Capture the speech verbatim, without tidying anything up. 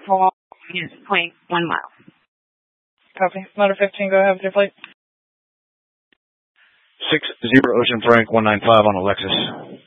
full is zero point one miles. Copy. Motor fifteen, go ahead with your flight. six zero Ocean Frank one nine five on Alexis.